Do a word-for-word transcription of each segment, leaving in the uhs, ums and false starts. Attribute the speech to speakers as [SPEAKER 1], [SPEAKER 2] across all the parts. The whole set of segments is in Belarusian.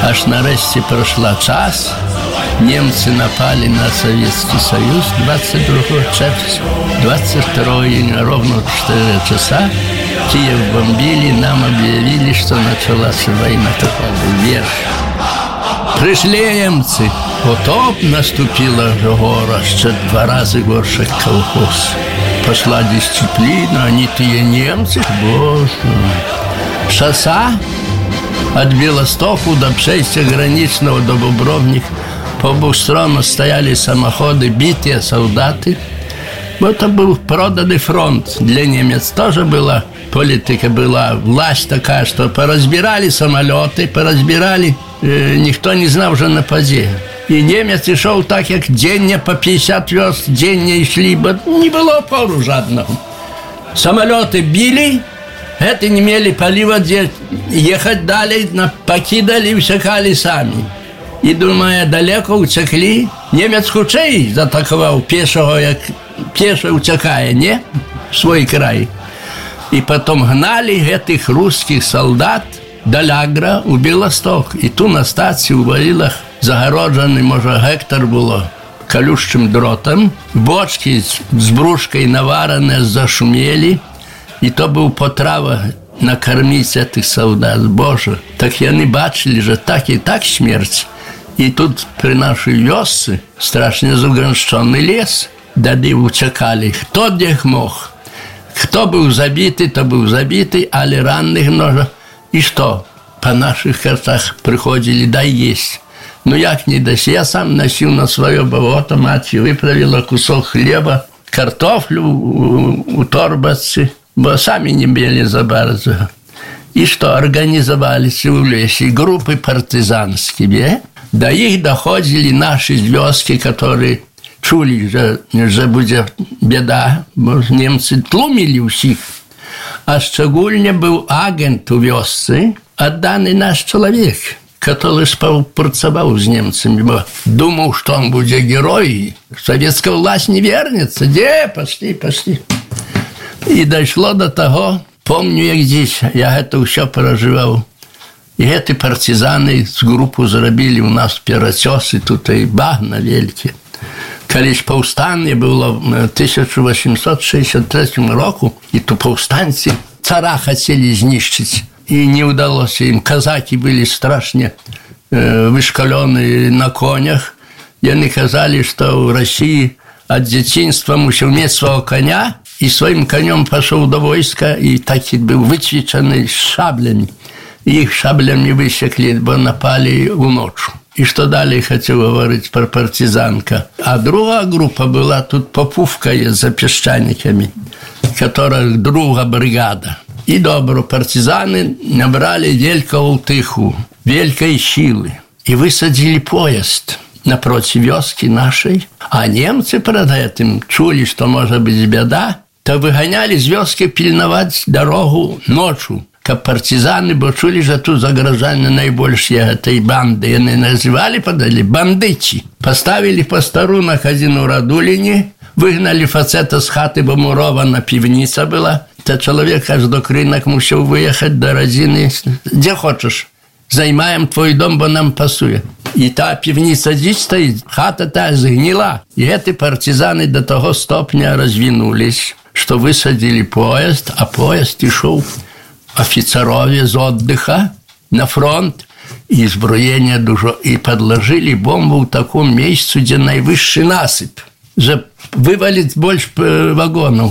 [SPEAKER 1] Аж нарешті пройшла час. Немцы напали на Советский Союз двадцать другого червня. двадцать второго июня, ровно в четыре часа, Киев бомбили, нам объявили, что началась война. Такой был верх. Пришли немцы. Потоп наступила гора, ще два рази горше колхоз. Пошла дисциплина, они те немцы. Боже. Шосса от Белостоку до Пшейстя граничного до Бобровник. По обеих сторонах стояли самоходы, битые солдаты. Это был проданный фронт. Для немец тоже была политика, была власть такая, что поразбирали самолеты, поразбирали, э, никто не знал уже нападе. И немец шел так, как день по пятьдесят верст, день не шли, не было опору жадного. Самолеты били, это не имели полива, ехать далее, покидали, усекали сами. І, думаю, далеко утекли. Немець хутчэй заатакаваў пешого, як пеша утекае, не? В свой край. И потом гнали этих русских солдат до Лягра у Белосток. И ту на стацию у Валилах загороджений, може, гектар було колючим дротом. Бочки з брушкой наварене зашумели. И то був потрава накормить этих солдат. Боже, так я не бачили, що так і так смерть. И тут при нашей вёсце страшно загранщенный лес. Дады утекали. Кто где мог. Кто был забитый, то был забитый, але ранних много. И что? По наших картах приходили, дай есть. Ну, як не дасть. Я сам носил на свое болото, мать выправила кусок хлеба, картофлю у, у торбацы, бо сами не били за bardzo. И что? Организовались в лесе группы партизанские. До их доходили наши звездки, которые чули, что, что будет беда. Немцы тлумили всех. А szczególnie был агент у вёсцы, отданный наш человек, который співпрацював з немцами, бо думал, что он будет герой. Советская власть не вернется. Где? Пошли, пошли. И дошло до того, помню, як здесь, я это все проживал. И эти партизаны с группу зробили у нас перацёсы, тут и багна великі. Колись повстання було в тисяча вісімсот шістдесят третьому року, и то повстанцы цара хотели знищить, и не удалось им. Казаки были страшно э, вышкаленные на конях, и они казали, что в России от детинства мусил иметь своего коня, и своим конем пошел до войска, и так и был вычвеченный с шаблями. Их шаблями высекли, бо напали у ночь. И что далее хотел говорить про партизанка. А другая группа была тут Попувкая за песчаниками, которая другая бригада. И добро партизаны набрали великую тыху, великой силы. И высадили поезд напротив вёски нашей. А немцы перед этим чули, что может быть беда, то выгоняли с вёски пильновать дорогу ночью. Как партизаны, бо чули, что тут загрожали наибольшие этой банды. Они называли, подали, бандычи. Поставили постару на хазину Радулине, выгнали фацета с хаты, бо мурована пивница была. То человек аж до кринок мусил выехать до родины. Где хочешь, займаем твой дом, бо нам пасует. И та пивница здесь стоит, хата та сгнила. И эти партизаны до того стопня развинулись, что высадили поезд, а поезд и шел офицерове с отдыха на фронт, и зброение дуже, и подложили бомбу в таком месте, где наивысший насыпь. Же вывалить больше вагонов.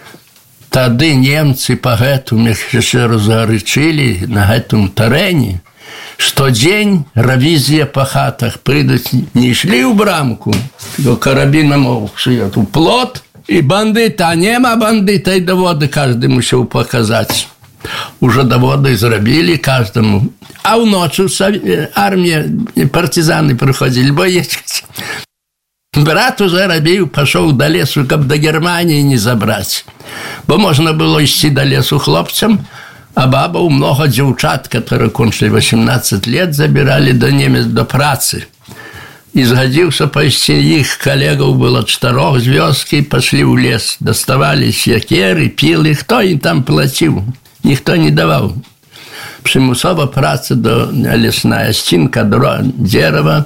[SPEAKER 1] Тады немцы по гэтому еще разгорячили на гэтом террене, что день ревизия по хатах придут, не шли в брамку, до карабином сует в плот, и бандита, а нема бандита, и доводы каждый мусил показать. Уже доводы зробили каждому. А в ночь армия, партизаны приходили, боечки. Брат уже робил, пошел до лесу, как до Германии не забрать. Бо можно было идти до лесу хлопцам, а бабу много девчат, которые кончили восемнадцать лет, забирали до немец до працы. И сгодился почти их коллегов было четырех звездки, пошли в лес, доставали секеры, пилы, кто им там платил? Никто не давал. Przymusowa praca do lesna ścinka дерева.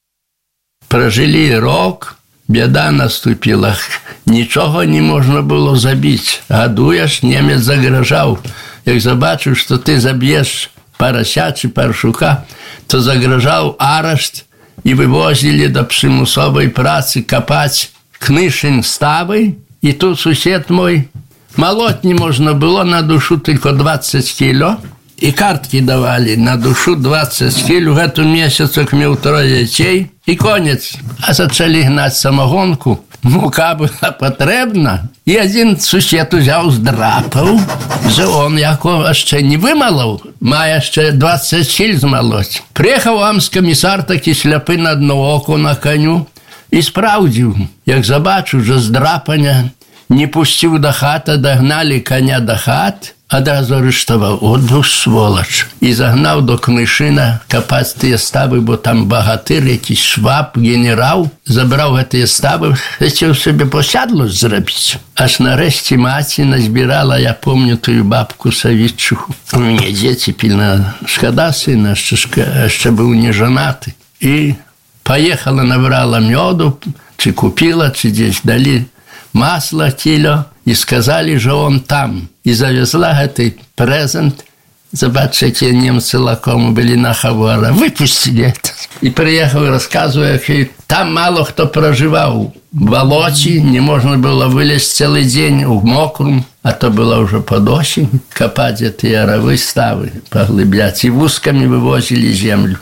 [SPEAKER 1] Прожили рок, біда наступила. Нічого не можна було забити. Гадуєш, німець загрожав. Як забачив, що ти заб'єш парася чи паршука, то загрожав арешт і вивозили до примусової праці копати книжень стави. І тут сусід мой, молоть не можна було, на душу тільки двадцять кіло. И картки давали на душу двадцать кило. В эту месяцок имел трое детей. И конец. А зачали гнать самогонку. Мука была потребна. И один сусід взяв, здрапав. Że on jako jeszcze nie wymalował. Ma jeszcze двадцять кіл zmaloć. Приїхав амскомісар такий ślepy na dno oko na koniu. I sprawdził. Jak zobaczył, że zdrapania nie puścił do chata, dognali konia do chat. Одразу арештував, от сволоч. І загнав до Книшина копати ті стави, бо там багатир, якийсь Шваб, генерал, забрав ті стави, хотів собі посядло зробити. Аж нарешті маті назбирала, я пам'ятаю ту бабку Савітчуху. У мене діти, пільна шкода сина, ще, ще був не женатий. І поїхала, набрала меду, чи купила, чи десь дали масло кіло. И сказали, что он там. И завезла этот презент. Zobaczcie, jakie Niemcy lakomu byli na хавора. Wypuścili это. I przyjechał i rozkazywał, jak tam mało kto przeżywał. W болоcie nie można było wyleźć cały dzień w mokrym, a to było już pod osiem. Kopać te jarowe stawy, pogłębiać. I wózkami wywozili ziemię.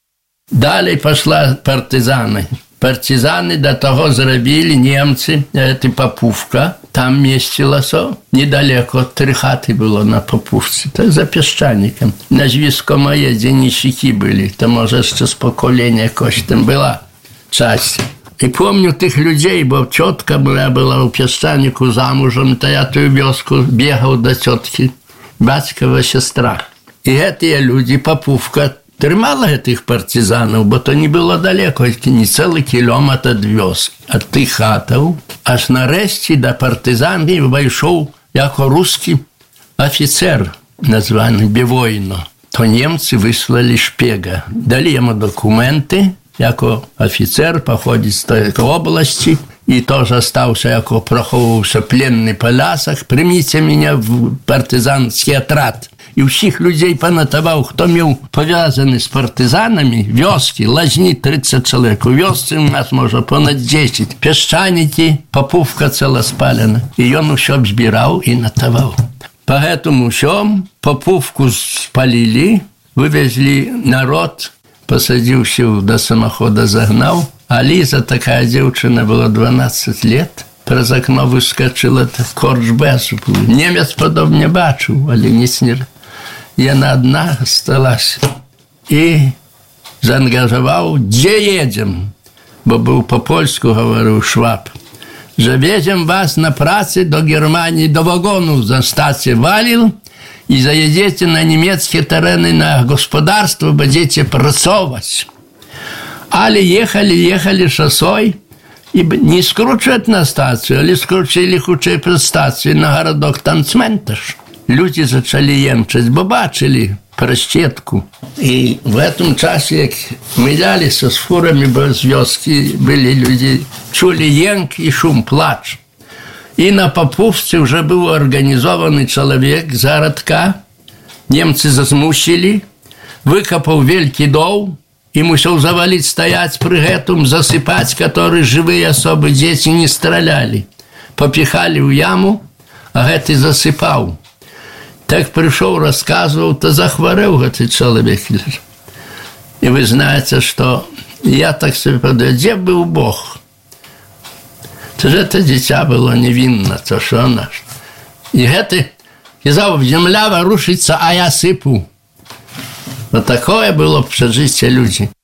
[SPEAKER 1] Dalej poszła partyzany. Партизаны до того zrobili немцы, это Попówka, там містилося, недалеко, три хати було на Попówce, так за піщаником. Nazwisko moje, Денищики byli, to może ще z pokolenia jakoś tam była часть. I помню tych ludzi, bo ciotka moja była u Pieszczaniku zamужем, to ja tu wiosku biegał do ciotki, батькова сестра. I te ludzie, Попówka, тримала тих партизанів, бо то не було далеко, не цілий кілометр від вёски, від тих хатів. Аж нарешті до партизанів вийшов як русский офіцер, названий Бівойно. То німці вислали шпіга. Дали йому документи, як офіцер, походить з тієї області, і теж залишився, як проховувався пленний по лясах. Прийміть мене в партизанський отряд. І всіх людей понатовав, хто мав пов'язаний з партизанами, вёски, лазні тридцять чоловік. У вёсці у нас, може, понад десять. Піщаніки, Попówka ціла спалена. І він все збирав і натовав. По этому всьому Попówку спалили, вивезли народ, посадився до самохода, загнав. А Ліза, така дівчина, було дванадцять лет. Przez okno wyskoczyła korcz bezu. Niemiec podobnie baczył, ale nic nie... Jedna одна осталась. I zaangażował, gdzie jedziemy? Bo był po polsku, mówił Szwab, że wieziemy was na pracę do Germanii, do wagonu za stację walił i zajedziecie na niemieckie tereny, na gospodarstwo, będziecie pracować. Ale jechali, jechali szosoj, i nie skrócić na stację, ale skrócili chociaż przez stację na городок, tam cmentarz. Ludzie zaczęli jęczeć, bo baczyli prościetku. I w tym czasie, jak mijali się z furami, bo z wioski byli ludzie, czuli jęk i szum, płacz. I na Popówce już był organizowany człowiek z городка. Niemcy zmusili, wykopał wielki dół, и musiał zawalić, стоять при этом, засыпать, которые живые особы, дети не стреляли. Попихали в яму, а этот засыпал. Так пришел, рассказывал, то захворел этот человек. И вы знаете, что я так себе подумал, где был Бог? То же это дитя было невинно, то что оно. И это, сказал, земля ворушится, а я сыпу. Вот такое было прожитие людей.